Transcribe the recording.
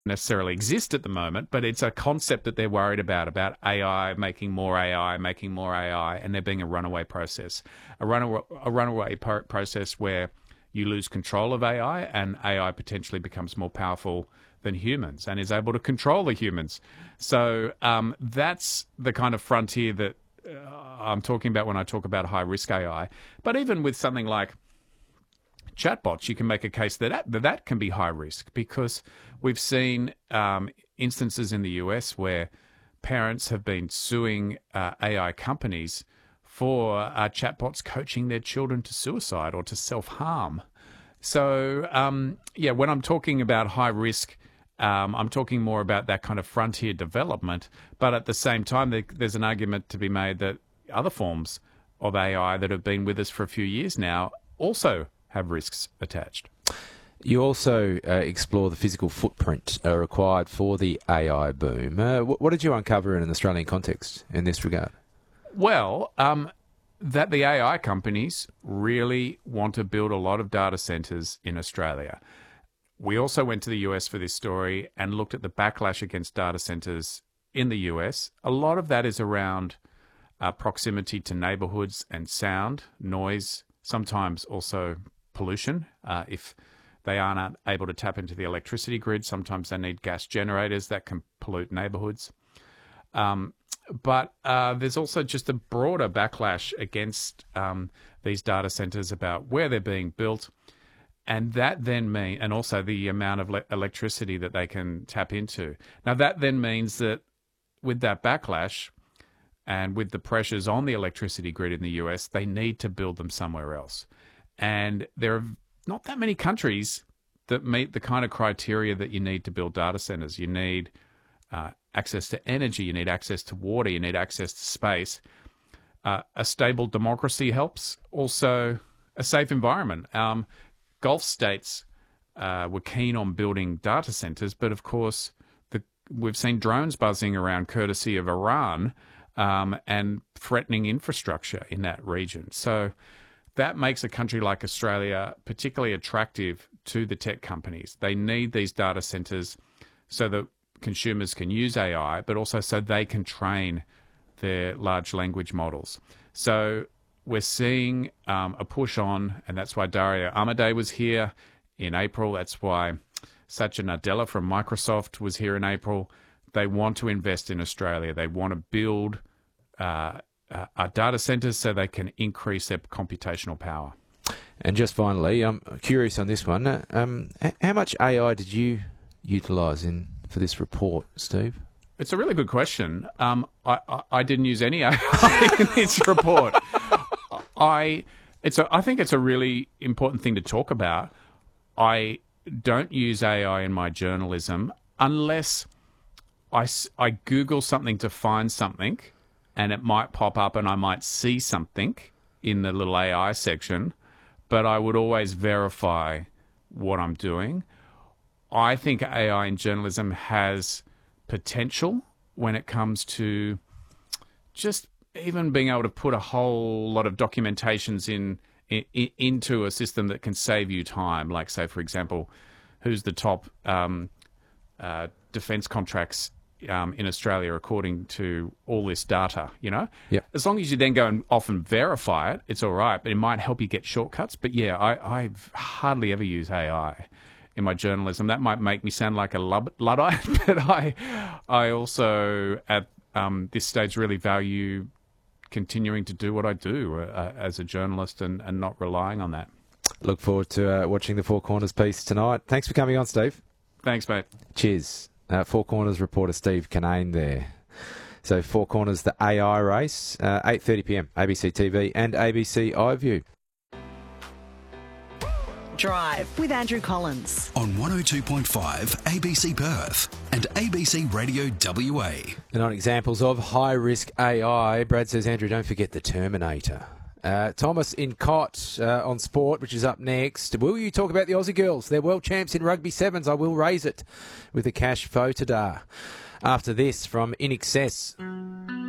necessarily exist at the moment, but it's a concept that they're worried about AI, making more AI, and there being a runaway process, process where you lose control of AI and AI potentially becomes more powerful than humans and is able to control the humans. So that's the kind of frontier that I'm talking about when I talk about high-risk AI. But even with something like chatbots, you can make a case that can be high risk, because we've seen instances in the US where parents have been suing AI companies for chatbots coaching their children to suicide or to self-harm. So, when I'm talking about high risk, I'm talking more about that kind of frontier development. But at the same time, there's an argument to be made that other forms of AI that have been with us for a few years now also have risks attached. You also explore the physical footprint required for the AI boom. What did you uncover in an Australian context in this regard? Well, that the AI companies really want to build a lot of data centres in Australia. We also went to the US for this story and looked at the backlash against data centres in the US. A lot of that is around proximity to neighbourhoods and sound, noise, sometimes also pollution. If they aren't able to tap into the electricity grid, sometimes they need gas generators that can pollute neighbourhoods. But there's also just a broader backlash against these data centres about where they're being built, and that then and also the amount of electricity that they can tap into. Now that then means that with that backlash and with the pressures on the electricity grid in the US, they need to build them somewhere else. And there are not that many countries that meet the kind of criteria that you need to build data centers. You need access to energy, you need access to water, you need access to space. A stable democracy helps. Also, a safe environment. Gulf states were keen on building data centers, but of course, we've seen drones buzzing around courtesy of Iran and threatening infrastructure in that region. So that makes a country like Australia particularly attractive to the tech companies. They need these data centers so that consumers can use AI, but also so they can train their large language models. So we're seeing a push on, and that's why Dario Amodei was here in April. That's why Satya Nadella from Microsoft was here in April. They want to invest in Australia. They want to build data centers so they can increase their computational power. And just finally, I'm curious on this one. How much AI did you utilise for this report, Steve? It's a really good question. I didn't use any AI in this report. I think it's a really important thing to talk about. I don't use AI in my journalism unless I Google something to find something, and it might pop up and I might see something in the little AI section, but I would always verify what I'm doing. I think AI in journalism has potential when it comes to just even being able to put a whole lot of documentations into a system that can save you time. Like, say, for example, who's the top defence contracts in Australia according to all this data, you know? Yep. As long as you then go and often verify it, it's all right, but it might help you get shortcuts. But yeah, I've hardly ever used AI in my journalism. That might make me sound like a Luddite, but I also, at this stage, really value continuing to do what I do as a journalist and not relying on that. Look forward to watching the Four Corners piece tonight. Thanks for coming on, Steve. Thanks, mate. Cheers. Four Corners reporter Steve Kinane there. So Four Corners, the AI race, 8:30 p.m, ABC TV and ABC iView. Drive with Andrew Collins on 102.5 ABC Perth and ABC Radio WA. And on examples of high-risk AI, Brad says, Andrew, don't forget the Terminator. Thomas in Cott on sport, which is up next. Will you talk about the Aussie girls? They're world champs in rugby sevens. I will raise it with a cash photo. After this, from In Excess.